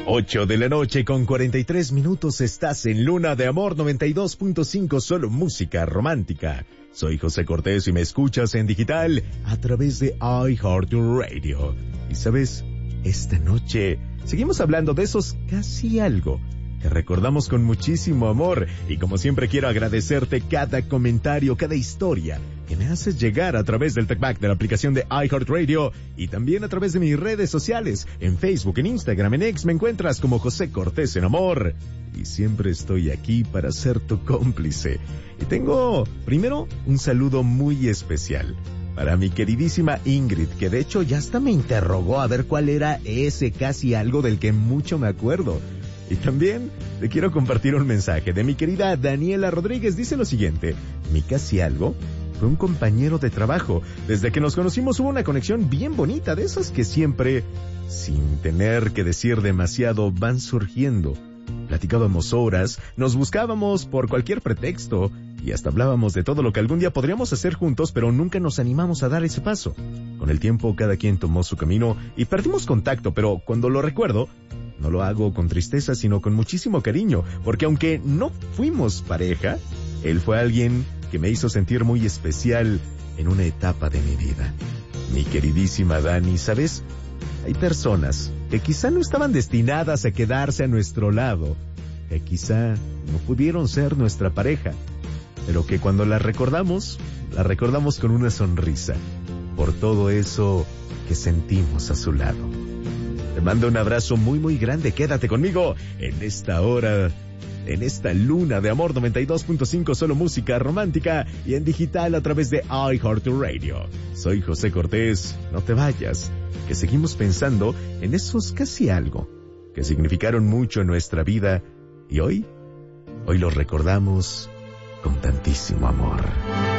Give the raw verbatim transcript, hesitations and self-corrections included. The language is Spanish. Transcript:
ocho de la noche con cuarenta y tres minutos, estás en Luna de Amor noventa y dos punto cinco, solo música romántica. Soy José Cortés y me escuchas en digital a través de iHeartRadio. Y sabes, esta noche seguimos hablando de esos casi algo que recordamos con muchísimo amor, y como siempre quiero agradecerte cada comentario, cada historia que me haces llegar a través del TalkBack de la aplicación de iHeartRadio y también a través de mis redes sociales. En Facebook, en Instagram, en X me encuentras como José Cortés en Amor, y siempre estoy aquí para ser tu cómplice. Y tengo primero un saludo muy especial para mi queridísima Ingrid, que de hecho ya hasta me interrogó a ver cuál era ese casi algo del que mucho me acuerdo. Y también te quiero compartir un mensaje de mi querida Daniela Rodríguez. Dice lo siguiente: mi casi algo fue un compañero de trabajo. Desde que nos conocimos hubo una conexión bien bonita, de esas que siempre, sin tener que decir demasiado, van surgiendo. Platicábamos horas, nos buscábamos por cualquier pretexto y hasta hablábamos de todo lo que algún día podríamos hacer juntos, pero nunca nos animamos a dar ese paso. Con el tiempo cada quien tomó su camino y perdimos contacto, pero cuando lo recuerdo, no lo hago con tristeza, sino con muchísimo cariño, porque aunque no fuimos pareja, él fue alguien que me hizo sentir muy especial en una etapa de mi vida. Mi queridísima Dani, ¿sabes? Hay personas que quizá no estaban destinadas a quedarse a nuestro lado, que quizá no pudieron ser nuestra pareja, pero que cuando la recordamos, la recordamos con una sonrisa, por todo eso que sentimos a su lado. Te mando un abrazo muy muy grande. Quédate conmigo en esta hora, en esta Luna de Amor noventa y dos punto cinco, solo música romántica y en digital a través de iHeartRadio. Soy José Cortés. No te vayas, que seguimos pensando en esos casi algo que significaron mucho en nuestra vida y hoy, hoy los recordamos con tantísimo amor.